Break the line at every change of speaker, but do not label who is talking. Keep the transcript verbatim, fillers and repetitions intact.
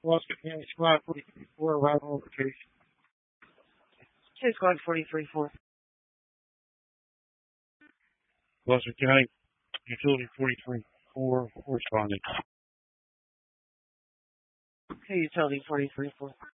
Gloucester County Squad forty-three four, arrival location.
Two Squad forty-three four.
Gloucester County Utility forty-three four, responding.
Two Utility forty-three four.